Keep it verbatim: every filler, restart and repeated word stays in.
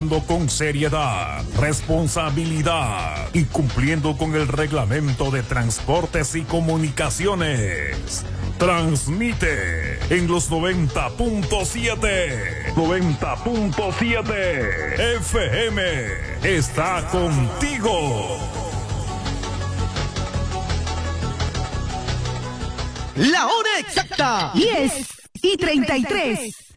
actuando con seriedad, responsabilidad y cumpliendo con el reglamento de transportes y comunicaciones. Transmite en los noventa punto siete. noventa punto siete F M. Está contigo. La hora exacta. diez y treinta y tres.